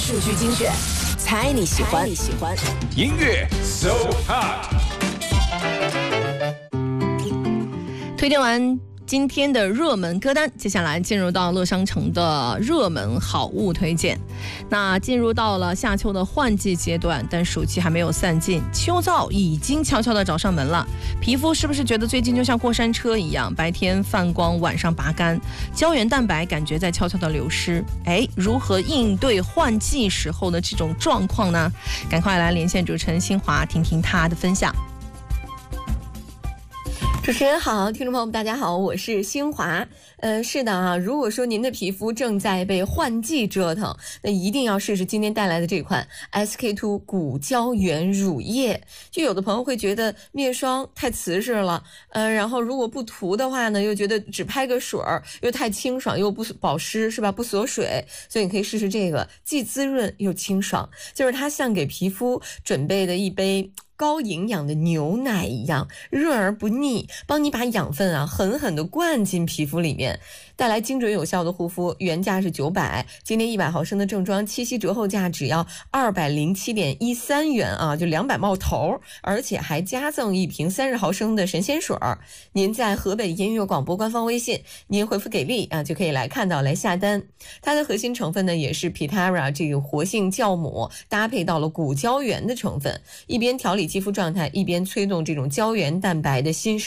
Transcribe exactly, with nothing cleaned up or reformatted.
数据精选，猜你喜欢。你喜欢音乐 So Hot。 推荐完今天的热门歌单，接下来进入到乐商城的热门好物推荐。那进入到了夏秋的换季阶段，但暑气还没有散尽，秋燥已经悄悄地找上门了。皮肤是不是觉得最近就像过山车一样，白天泛光，晚上拔干，胶原蛋白感觉在悄悄地流失？哎，如何应对换季时候的这种状况呢？赶快来连线主持人新华，听听他的分享。 主持人好，听众朋友们大家好，我是新华。呃，是的啊，如果说您的皮肤正在被换季折腾，那一定要试试今天带来的这款 S K two 骨胶原乳液。就有的朋友会觉得面霜太瓷实了，呃，然后如果不涂的话呢，又觉得只拍个水儿又太清爽，又不保湿是吧？不锁水，所以你可以试试这个，既滋润又清爽，就是它像给皮肤准备的一杯高营养的牛奶一样，润而不腻，帮你把养分啊狠狠地灌进皮肤里面，带来精准有效的护肤。原价是九百，今天一百毫升的正装七夕折后价只要二百零七点一三元啊，就两百冒头，而且还加赠一瓶三十毫升的神仙水。您在河北音乐广播官方微信，您回复给力啊，就可以来看到来下单。它的核心成分呢也是 Pitara 这个活性酵母搭配到了骨胶原的成分，一边调理肌肤状态，一边催动这种胶原蛋白的新生。